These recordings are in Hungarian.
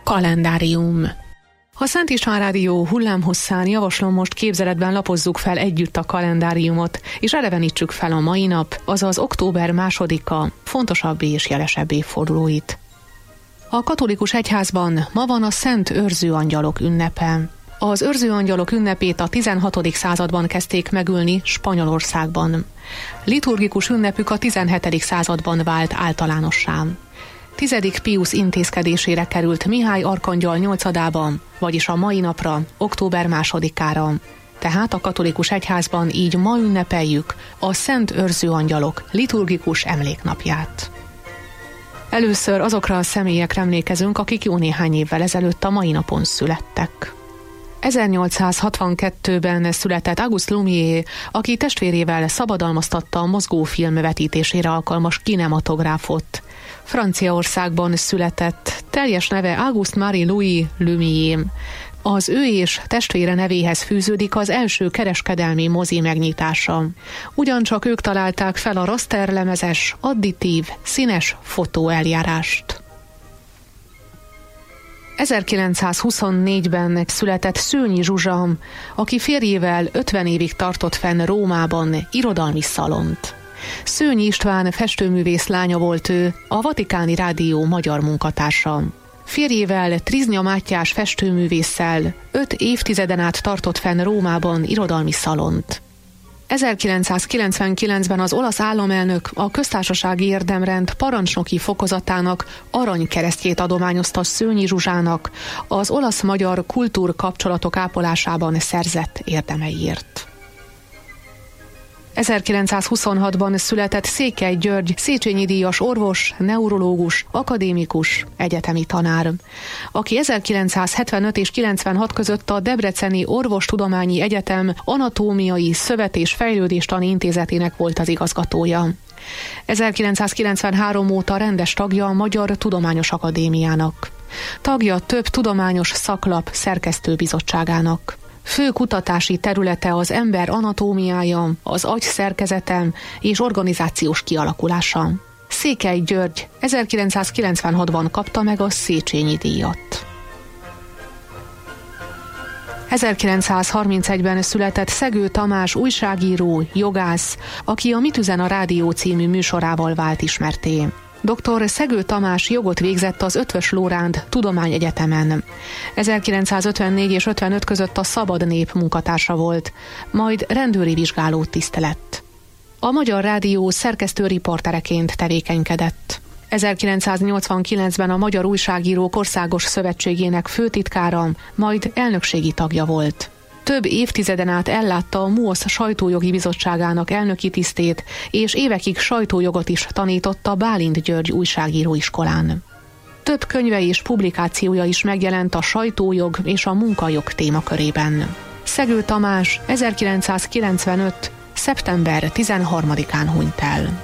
Kalendárium. A Szent István Rádió hullámhosszán javaslom, most képzeletben lapozzuk fel együtt a kalendáriumot, és elevenítsük fel a mai nap, azaz október 2-a fontosabb és jelesebb évfordulóit. A katolikus egyházban ma van a Szent Őrző Angyalok ünnepe. Az őrző angyalok ünnepét a 16. században kezdték megülni Spanyolországban. Liturgikus ünnepük a 17. században vált általánossá. 10. Pius intézkedésére került Mihály arkangyal 8-ában, vagyis a mai napra, október 2-ára. Tehát a katolikus egyházban így ma ünnepeljük a Szent Őrző Angyalok liturgikus emléknapját. Először azokra a személyekre emlékezünk, akik jó néhány évvel ezelőtt a mai napon születtek. 1862-ben született Auguste Lumière, aki testvérével szabadalmaztatta a mozgófilm vetítésére alkalmas kinematográfot. Franciaországban született, teljes neve Auguste-Marie Louis Lumière. Az ő és testvére nevéhez fűződik az első kereskedelmi mozi megnyitása. Ugyancsak ők találták fel a rasterlemezes, additív, színes fotóeljárást. 1924-ben született Szőnyi Zsuzsa, aki férjével 50 évig tartott fenn Rómában irodalmi szalont. Szőnyi István festőművész lánya volt ő, a Vatikáni Rádió magyar munkatársa. Férjével, Triznya Mátyás festőművésszel 5 évtizeden át tartott fenn Rómában irodalmi szalont. 1999-ben az olasz államelnök a köztársasági érdemrend parancsnoki fokozatának aranykeresztjét adományozta Szőnyi Zsuzsának az olasz-magyar kultúrkapcsolatok ápolásában szerzett érdemeiért. 1926-ban született Székely György Széchenyi díjas orvos, neurológus, akadémikus, egyetemi tanár, aki 1975 és 96 között a Debreceni Orvostudományi Egyetem Anatómiai Szövet- és Fejlődéstani Intézetének volt az igazgatója. 1993 óta rendes tagja a Magyar Tudományos Akadémiának. Tagja több tudományos szaklap szerkesztőbizottságának. Fő kutatási területe az ember anatómiája, az agy szerkezete és organizációs kialakulása. Székely György 1996-ban kapta meg a Széchenyi díjat. 1931-ben született Szegő Tamás újságíró, jogász, aki a Mit üzen a rádió című műsorával vált ismertté. Dr. Szegő Tamás jogot végzett az Eötvös Loránd Tudományegyetemen. 1954 és 55 között a Szabad Nép munkatársa volt, majd rendőri vizsgáló tiszt lett. A Magyar Rádió szerkesztő-riportereként tevékenykedett. 1989-ben a Magyar Újságírók Országos Szövetségének főtitkára, majd elnökségi tagja volt. Több évtizeden át ellátta a MUOSZ sajtójogi bizottságának elnöki tisztét, és évekig sajtójogot is tanított a Bálint György újságíróiskolán. Több könyve és publikációja is megjelent a sajtójog és a munkajog témakörében. Szegő Tamás 1995. szeptember 13-án hunyt el.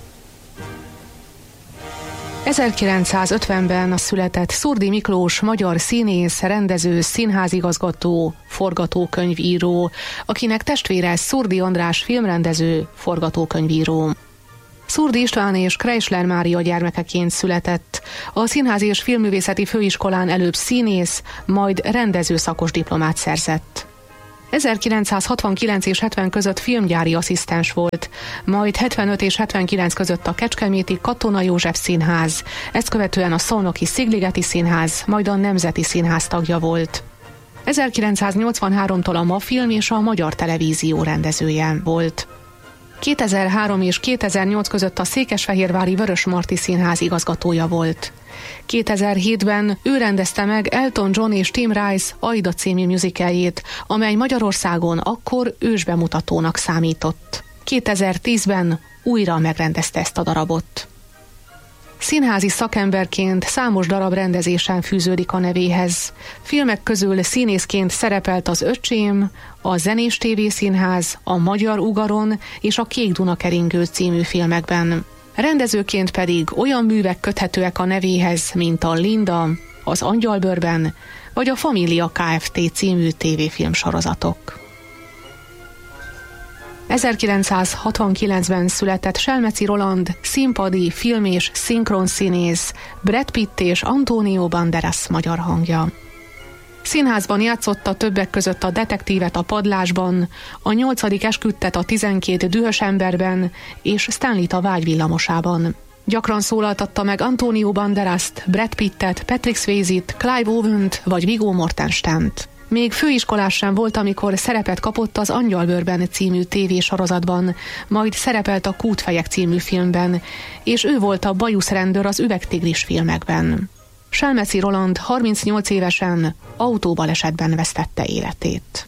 1950-ben született Szurdi Miklós magyar színész, rendező, színházigazgató, forgatókönyvíró, akinek testvére Szurdi András filmrendező, forgatókönyvíró. Szurdi István és Kreisler Mária gyermekeként született. A Színházi és Filmművészeti Főiskolán előbb színész, majd rendező szakos diplomát szerzett. 1969 és 70 között filmgyári asszisztens volt, majd 75 és 79 között a Kecskeméti Katona József Színház, ezt követően a Szolnoki Szigligeti Színház, majd a Nemzeti Színház tagja volt. 1983-tól a MAFilm és a Magyar Televízió rendezője volt. 2003 és 2008 között a Székesfehérvári Vörösmarty Színház igazgatója volt. 2007-ben ő rendezte meg Elton John és Tim Rice Aida című musicaljét, amely Magyarországon akkor ősbemutatónak számított. 2010-ben újra megrendezte ezt a darabot. Színházi szakemberként számos darab rendezésen fűződik a nevéhez. Filmek közül színészként szerepelt az Öcsém, a Zenés TV Színház, a Magyar Ugaron és a Kék Duna keringő című filmekben. Rendezőként pedig olyan művek köthetőek a nevéhez, mint a Linda, az Angyalbőrben, vagy a Família Kft. Című tévéfilmsorozatok. 1969-ben született Selmeczi Roland színpadi, film és szinkronszínész, Brad Pitt és Antonio Banderas magyar hangja. Színházban játszotta többek között a detektívet a Padlásban, a 8. esküdtet a 12 dühös emberben és Stanleyt a Vágyvillamosában. Gyakran szólaltatta meg Antonio Banderast, Brad Pittet, Patrick Swayze-t, Clive Owen-t vagy Viggo Mortenstent. Még főiskolás sem volt, amikor szerepet kapott az Angyalbőrben című tévésorozatban, majd szerepelt a Kútfejek című filmben, és ő volt a bajuszrendőr az Üvegtigris filmekben. Selmeczi Roland 38 évesen autóbalesetben vesztette életét.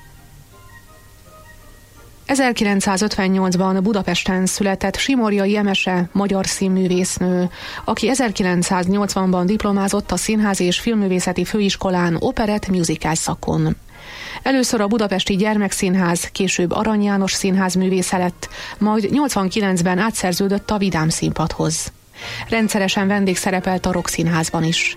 1958-ban Budapesten született Simorjai Emese, magyar színművésznő, aki 1980-ban diplomázott a Színház és Filmművészeti Főiskolán operett musical szakon. Először a Budapesti Gyermekszínház, később Arany János Színház művésze lett, majd 89-ben átszerződött a Vidám Színpadhoz. Rendszeresen vendégszerepelt a Rock Színházban is.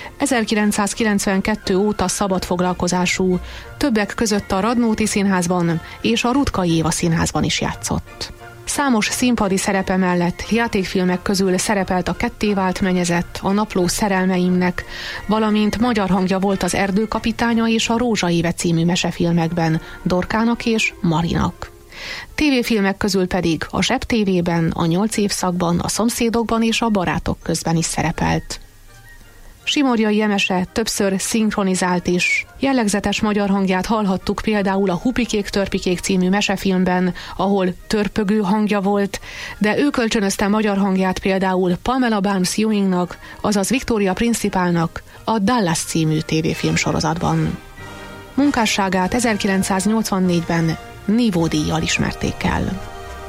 1992 óta szabadfoglalkozású, többek között a Radnóti Színházban és a Rutkai Éva Színházban is játszott. Számos színpadi szerepe mellett játékfilmek közül szerepelt a Ketté vált menyezet, a Napló szerelmeimnek, valamint magyar hangja volt az Erdőkapitánya és a Rózsa éve című mesefilmekben Dorkának és Marinak. TV-filmek közül pedig a Zseb TV-ben, a 8 évszakban, a Szomszédokban és a Barátok közben is szerepelt. Simorjai Emese többször szinkronizált is. Jellegzetes magyar hangját hallhattuk például a Hupikék-törpikék című mesefilmben, ahol törpögő hangja volt, de ő kölcsönözte magyar hangját például Pamela Barnes Ewingnak, azaz Victoria Principalnak a Dallas című tévéfilm sorozatban. Munkásságát 1984-ben Nívódíjjal ismerték el.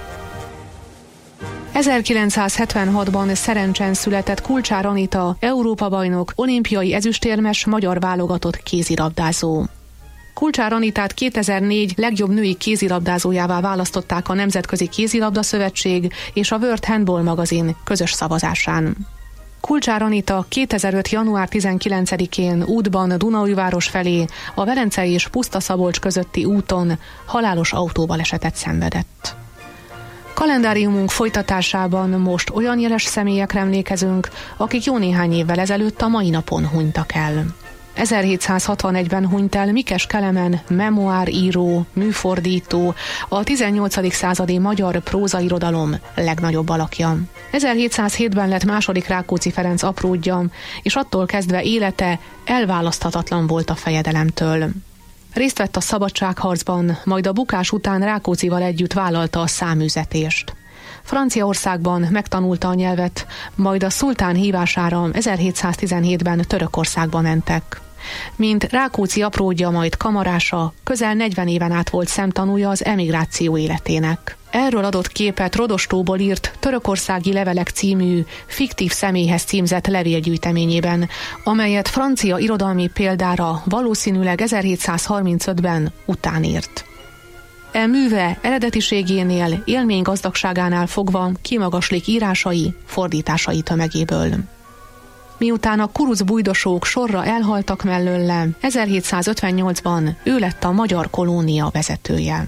1976-ban Szerencsen született Kulcsár Anita, Európa-bajnok, olimpiai ezüstérmes magyar válogatott kézilabdázó. Kulcsár Anitát 2004 legjobb női kézilabdázójává választották a Nemzetközi Kézilabda Szövetség és a World Handball magazin közös szavazásán. Kulcsár Anita 2005. január 19-én útban Dunaújváros felé a Velence és Puszta-Szabolcs közötti úton halálos autóbalesetet szenvedett. Kalendáriumunk folytatásában most olyan jeles személyekre emlékezünk, akik jó néhány évvel ezelőtt a mai napon hunytak el. 1761-ben hunyt el Mikes Kelemen, memoáríró, műfordító, a 18. századi magyar prózairodalom legnagyobb alakja. 1707-ben lett második Rákóczi Ferenc apródja, és attól kezdve élete elválaszthatatlan volt a fejedelemtől. Részt vett a szabadságharcban, majd a bukás után Rákóczival együtt vállalta a száműzetést. Franciaországban megtanulta a nyelvet, majd a szultán hívására 1717-ben Törökországba mentek. Mint Rákóczi apródja, majd kamarása, közel 40 éven át volt szemtanúja az emigráció életének. Erről adott képet Rodostóból írt Törökországi levelek című fiktív személyhez címzett levélgyűjteményében, amelyet francia irodalmi példára valószínűleg 1735-ben utánírt. E műve eredetiségénél, élménygazdagságánál fogva kimagaslik írásai, fordításai tömegéből. Miután a kuruc bujdosók sorra elhaltak mellőle, 1758-ban ő lett a Magyar Kolónia vezetője.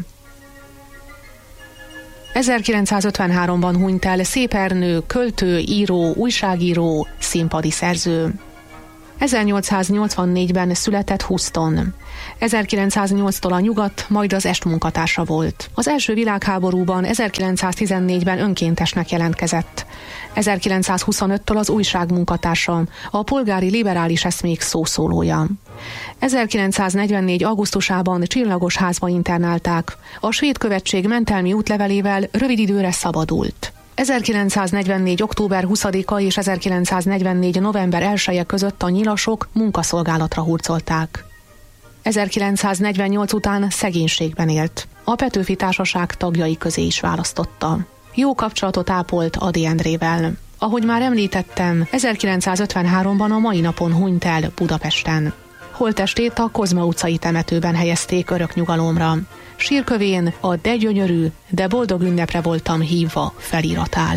1953-ban hunyt el Szép Ernő, költő, író, újságíró, színpadi szerző. 1884-ben született Houston. 1908-tól a Nyugat, majd az Est munkatársa volt. Az első világháborúban 1914-ben önkéntesnek jelentkezett. 1925-től az Újság munkatársa, a polgári liberális eszmék szószólója. 1944. augusztusában Csillagos házba internálták. A svéd követség mentelmi útlevelével rövid időre szabadult. 1944. október 20-a és 1944. november 1-e között a nyilasok munkaszolgálatra hurcolták. 1948 után szegénységben élt. A Petőfi Társaság tagjai közé is választotta. Jó kapcsolatot ápolt Ady Endrével. Ahogy már említettem, 1953-ban a mai napon hunyt el Budapesten. Holttestét a Kozma utcai temetőben helyezték örök nyugalomra. Sírkövén a De gyönyörű, de boldog ünnepre voltam hívva felirat áll.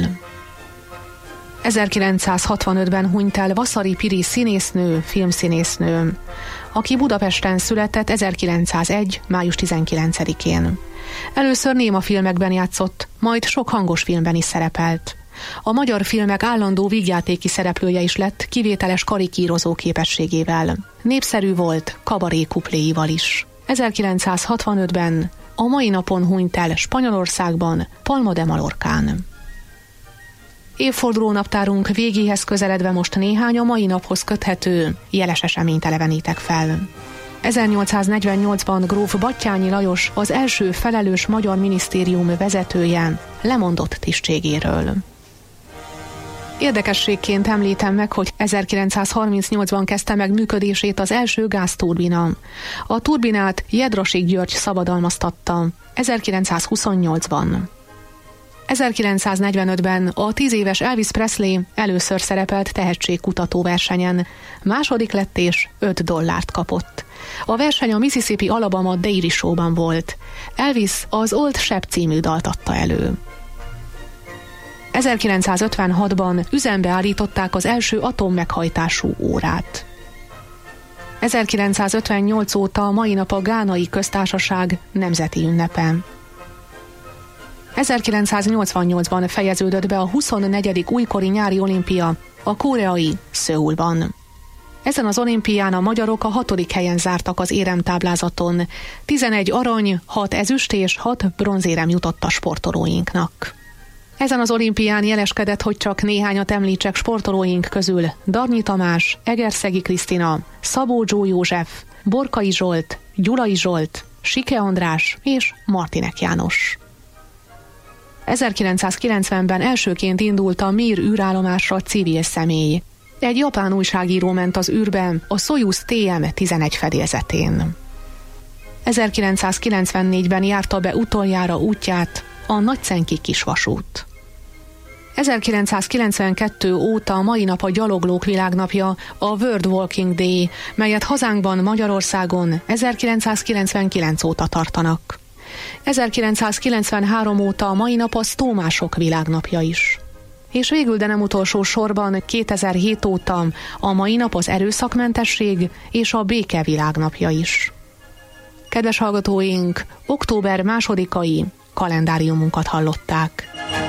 1965-ben hunyt el Vaszary Piri színésznő, filmszínésznő, aki Budapesten született 1901. május 19-én. Először némafilmekben játszott, majd sok hangos filmben is szerepelt. A magyar filmek állandó vígjátéki szereplője is lett kivételes karikírozó képességével. Népszerű volt kabaré kupléival is. 1965-ben a mai napon hunyt el Spanyolországban, Palma de Mallorcán. Évfordulónaptárunk végéhez közeledve most néhány a mai naphoz köthető jeles eseményt elevenítek fel. 1848-ban gróf Batthyány Lajos, az első felelős magyar minisztérium vezetője lemondott tisztségéről. Érdekességként említem meg, hogy 1938-ban kezdte meg működését az első gázturbina. A turbinát Jedrassik György szabadalmaztatta 1928-ban. 1945-ben a 10 éves Elvis Presley először szerepelt tehetségkutató versenyen. Második lett és $5 kapott. A verseny a Mississippi Alabama Dairy Show-ban volt. Elvis az Old Shep című dalt adta elő. 1956-ban üzembe állították az első atommeghajtású órát. 1958 óta a mai nap a Gánai Köztársaság nemzeti ünnepe. 1988-ban fejeződött be a 24. újkori nyári olimpia a koreai Szöulban. Ezen az olimpián a magyarok a 6. helyen zártak az éremtáblázaton. 11 arany, 6 ezüst és 6 bronzérem jutott a sportolóinknak. Ezen az olimpián jeleskedett, hogy csak néhányat említsek sportolóink közül: Darnyi Tamás, Egerszegi Krisztina, Szabó Zsó József, Borkai Zsolt, Gyulai Zsolt, Sike András és Martinek János. 1990-ben elsőként indult a Mir űrállomásra civil személy. Egy japán újságíró ment az űrbe a Szojuz TM-11 fedélzetén. 1994-ben járta be utoljára útját a Nagyszenki kisvasút. 1992 óta a mai nap a gyaloglók világnapja, a World Walking Day, melyet hazánkban, Magyarországon 1999 óta tartanak. 1993 óta a mai nap a sztómások világnapja is. És végül, de nem utolsó sorban 2007 óta a mai nap az erőszakmentesség és a béke világnapja is. Kedves hallgatóink, október 2-ai kalendáriumunkat hallották.